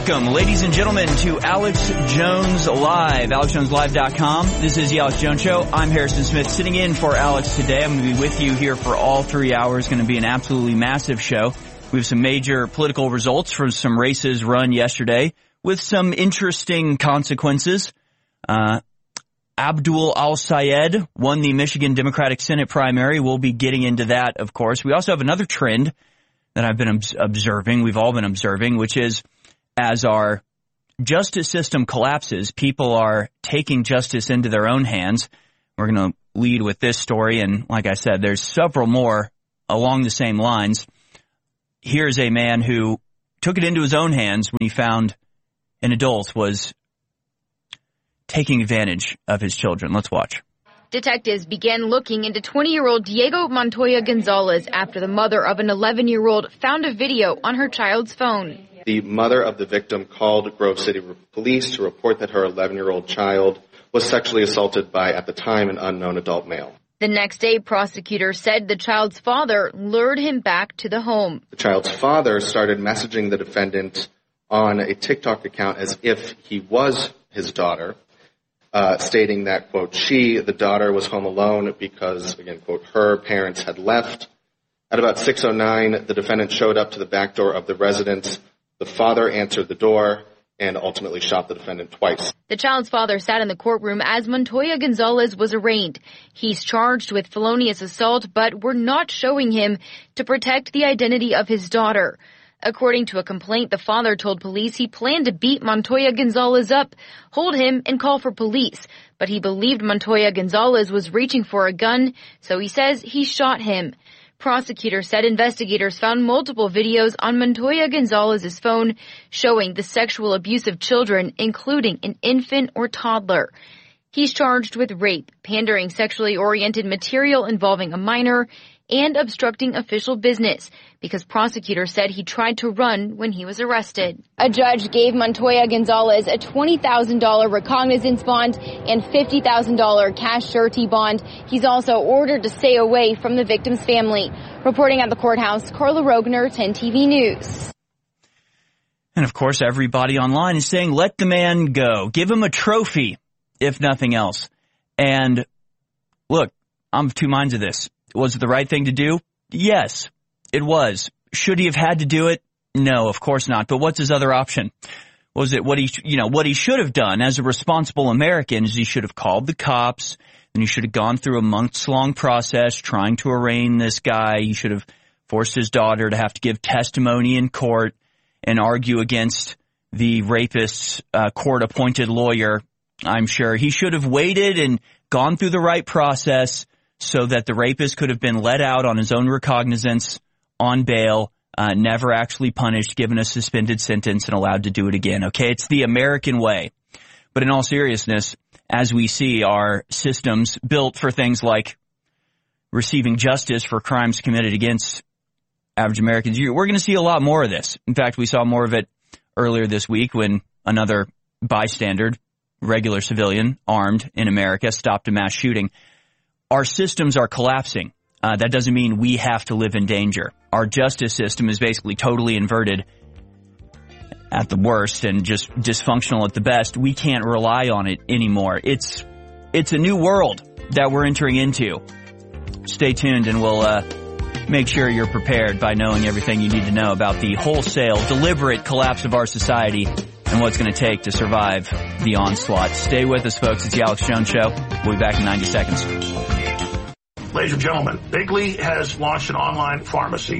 Welcome, ladies and gentlemen, to Alex Jones Live, AlexJonesLive.com. This is the Alex Jones Show. I'm Harrison Smith, sitting in for Alex today. I'm going to be with you here for all 3 hours. Going to be an absolutely massive show. We have some major political results from some races run yesterday with some interesting consequences. Abdul Al-Sayed won the Michigan Democratic Senate primary. We'll be getting into that, of course. We also have another trend that I've been observing, we've all been observing, which is as our justice system collapses, people are taking justice into their own hands. We're going to lead with this story, and like I said, there's several more along the same lines. Here's a man who took it into his own hands when he found an adult was taking advantage of his children. Let's watch. Detectives began looking into 20-year-old Diego Montoya Gonzalez after the mother of an 11-year-old found a video on her child's phone. The mother of the victim called Grove City Police to report that her 11-year-old child was sexually assaulted by, at the time, an unknown adult male. The next day, prosecutors said the child's father lured him back to the home. The child's father started messaging the defendant on a TikTok account as if he was his daughter, stating that, quote, the daughter, was home alone because, again, quote, her parents had left. At about 6:09, the defendant showed up to the back door of the residence. The father answered the door and ultimately shot the defendant twice. The child's father sat in the courtroom as Montoya Gonzalez was arraigned. He's charged with felonious assault, but we're not showing him to protect the identity of his daughter. According to a complaint, the father told police he planned to beat Montoya Gonzalez up, hold him, and call for police. But he believed Montoya Gonzalez was reaching for a gun, so he says he shot him. Prosecutors said investigators found multiple videos on Montoya Gonzalez's phone showing the sexual abuse of children, including an infant or toddler. He's charged with rape, pandering sexually oriented material involving a minor, and obstructing official business because prosecutors said he tried to run when he was arrested. A judge gave Montoya Gonzalez a $20,000 recognizance bond and $50,000 cash surety bond. He's also ordered to stay away from the victim's family. Reporting at the courthouse, Carla Rogner, 10 TV News. And of course, everybody online is saying, let the man go. Give him a trophy, if nothing else. And look, I'm of two minds of this. Was it the right thing to do? Yes, it was. Should he have had to do it? No, of course not. But what's his other option? Was it what he should have done as a responsible American is he should have called the cops, and he should have gone through a months-long process trying to arraign this guy. He should have forced his daughter to have to give testimony in court and argue against the rapist's court-appointed lawyer. I'm sure he should have waited and gone through the right process so that the rapist could have been let out on his own recognizance, on bail, never actually punished, given a suspended sentence, and allowed to do it again. Okay, it's the American way. But in all seriousness, as we see our systems built for things like receiving justice for crimes committed against average Americans, we're going to see a lot more of this. In fact, we saw more of it earlier this week when another bystander, regular civilian, armed in America, stopped a mass shooting. Our systems are collapsing. That doesn't mean we have to live in danger. Our justice system is basically totally inverted at the worst and just dysfunctional at the best. We can't rely on it anymore. It's a new world that we're entering into. Stay tuned and we'll make sure you're prepared by knowing everything you need to know about the wholesale, deliberate collapse of our society and what's going to take to survive the onslaught. Stay with us, folks. It's the Alex Jones Show. We'll be back in 90 seconds. Ladies and gentlemen, Bigley has launched an online pharmacy,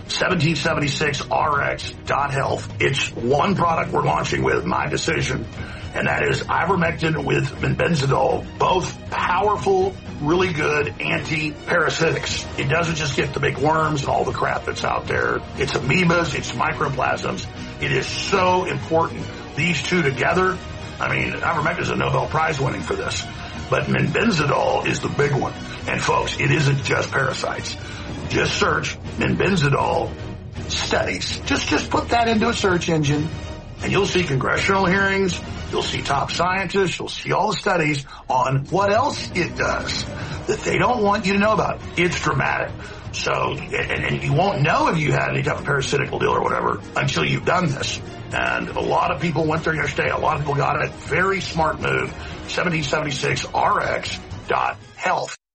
1776rx.health. It's one product we're launching with, my decision, and that is ivermectin with benzidol, both powerful, really good anti-parasitics. It doesn't just get the big worms and all the crap that's out there. It's amoebas, it's microplasms. It is so important. These two together, ivermectin is a Nobel Prize winning for this. But benzidol is the big one. And folks, it isn't just parasites. Just search benzidol studies. Just put that into a search engine and you'll see congressional hearings. You'll see top scientists. You'll see all the studies on what else it does that they don't want you to know about. It's dramatic. So, and you won't know if you had any type of parasitical deal or whatever until you've done this. And a lot of people went there yesterday. A lot of people got it. Very smart move. 1776rx.health.